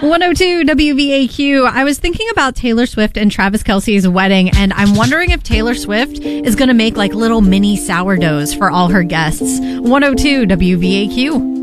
102 WVAQ. I was thinking about Taylor Swift and Travis Kelce's wedding, and I'm wondering if Taylor Swift is going to make like little mini sourdoughs for all her guests. 102 WVAQ.